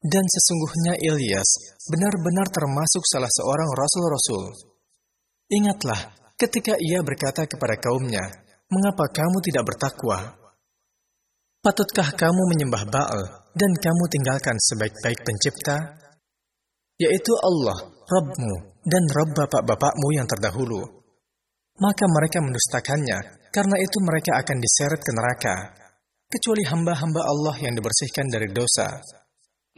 Dan sesungguhnya Ilyas benar-benar termasuk salah seorang rasul-rasul. Ingatlah ketika ia berkata kepada kaumnya, "Mengapa kamu tidak bertakwa? Patutkah kamu menyembah Baal dan kamu tinggalkan sebaik-baik pencipta, yaitu Allah, Rabbmu dan Rabb bapak-bapakmu yang terdahulu?" Maka mereka mendustakannya, karena itu mereka akan diseret ke neraka, kecuali hamba-hamba Allah yang dibersihkan dari dosa.